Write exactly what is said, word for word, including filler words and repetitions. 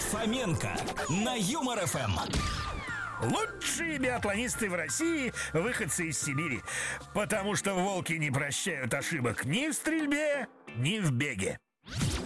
Фоменко на Юмор эф эм. Лучшие биатлонисты в России – выходцы из Сибири. Потому что волки не прощают ошибок ни в стрельбе, ни в беге.